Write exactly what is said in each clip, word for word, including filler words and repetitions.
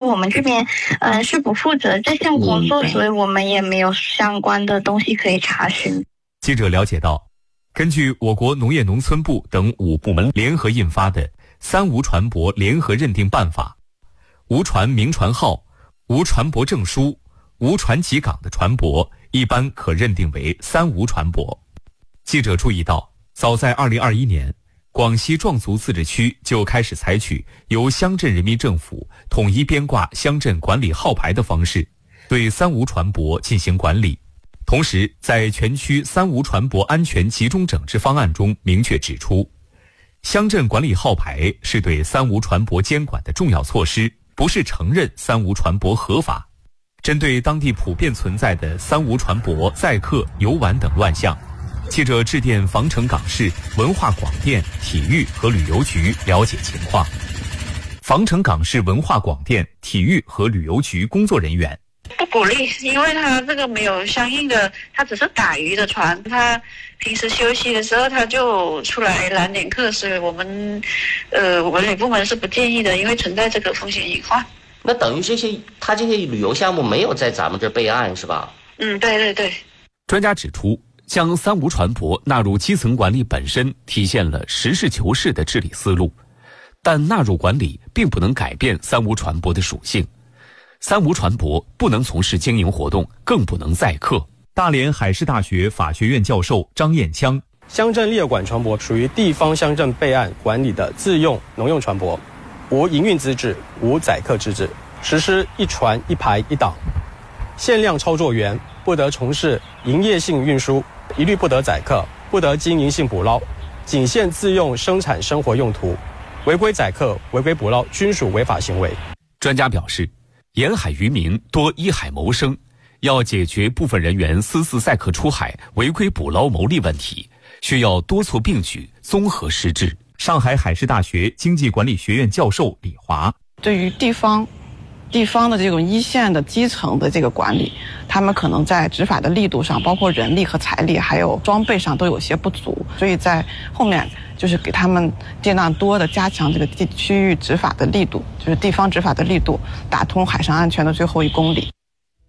我们这边呃是不负责这项工作，所以我们也没有相关的东西可以查询。 记者了解到，根据我国农业农村部等五部门联合印发的《三无船舶联合认定办法》，无船名船号、无船舶证书、无船籍港的船舶一般可认定为三无船舶。记者注意到，早在二零二一年，广西壮族自治区就开始采取由乡镇人民政府统一编挂乡镇管理号牌的方式，对三无船舶进行管理。同时，在全区三无船舶安全集中整治方案中明确指出，乡镇管理号牌是对三无船舶监管的重要措施，不是承认三无船舶合法。针对当地普遍存在的三无船舶载客、游玩等乱象，记者致电防城港市文化广电、体育和旅游局了解情况。防城港市文化广电、体育和旅游局工作人员： 不鼓励，因为他这个没有相应的，他只是打鱼的船，他平时休息的时候他就出来揽点客，所以我们呃文旅部门是不建议的，因为存在这个风险隐患。 那等于这些他这些旅游项目没有在咱们这备案是吧？ 嗯，对对对。 专家指出，将三无船舶纳入基层管理本身体现了实事求是的治理思路，但纳入管理并不能改变三无船舶的属性。三无船舶不能从事经营活动，更不能载客。大连海事大学法学院教授张彦枪： 乡镇列管船舶属于地方乡镇备案管理的自用农用船舶，无营运资质，无载客资质，实施一船一牌一档，限量操作员不得从事营业性运输，一律不得载客，不得经营性捕捞，仅限自用生产生活用途，违规载客、违规捕捞均属违法行为。 专家表示，沿海渔民多依海谋生，要解决部分人员私自载客出海、违规捕捞牟利问题，需要多措并举，综合施治。上海海事大学经济管理学院教授李华： 对于地方地方的这种一线的基层的这个管理，他们可能在执法的力度上，包括人力和财力还有装备上都有些不足，所以在后面就是给他们尽量多的加强这个地区域执法的力度，就是地方执法的力度，打通海上安全的最后一公里。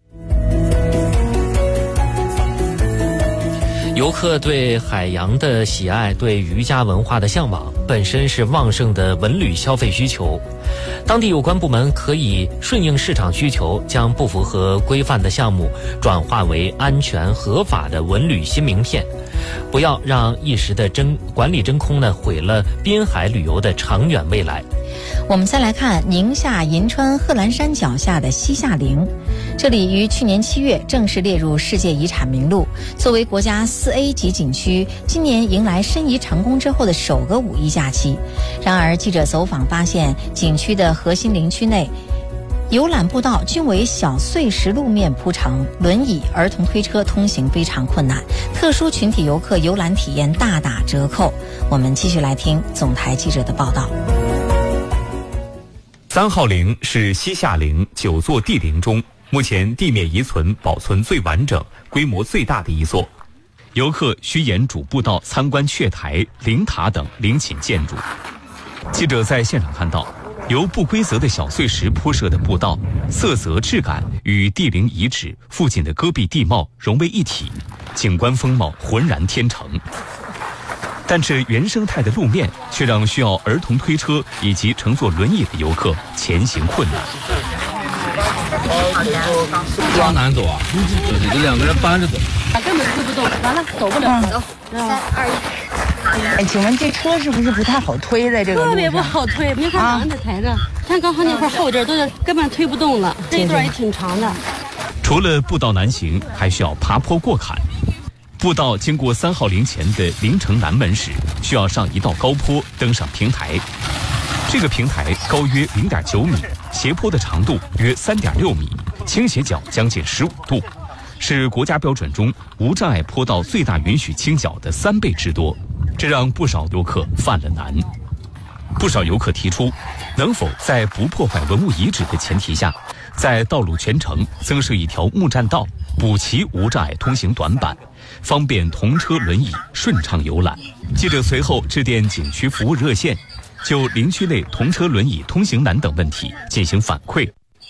游客对海洋的喜爱，对渔家文化的向往，本身是旺盛的文旅消费需求。当地有关部门可以顺应市场需求，将不符合规范的项目转化为安全合法的文旅新名片，不要让一时的真管理真空呢毁了滨海旅游的长远未来。 我们再来看宁夏银川贺兰山脚下的西夏陵，这里于去年七月正式列入世界遗产名录，作为国家四 A 级景区，今年迎来申遗成功之后的首个五一假期。然而，记者走访发现，景区的核心陵区内游览步道均为小碎石路面铺成，轮椅、儿童推车通行非常困难，特殊群体游客游览体验大打折扣。我们继续来听总台记者的报道。 三号陵是西夏陵九座帝陵中目前地面遗存保存最完整、规模最大的一座。游客需沿主步道参观阙台、灵塔等陵寝建筑。记者在现场看到，由不规则的小碎石铺设的步道，色泽质感与帝陵遗址附近的戈壁地貌融为一体，景观风貌浑然天成。但这原生态的路面却让需要儿童推车以及乘坐轮椅的游客前行困难。 往南走啊，就是这两个人搬着走， 根本推不动，完了走不了。走，三二一。 哎，请问这车是不是不太好推在这个路上？ 特别不好推，没法拿着抬着。看刚才那块后劲都是根本推不动了，这一段也挺长的。 除了步道难行，还需要爬坡过坎。步道经过三号陵前的陵城南门时，需要上一道高坡，登上平台。这个平台高约 零点九米，斜坡的长度约 三点六米，倾斜角将近十五度，是国家标准中无障碍坡道最大允许倾角的三倍之多，这让不少游客犯了难。不少游客提出，能否在不破坏文物遗址的前提下，在道路全程增设一条木栈道，补齐无障碍通行短板，方便童车轮椅顺畅游览。记者随后致电景区服务热线，就陵区内童车轮椅通行难等问题进行反馈。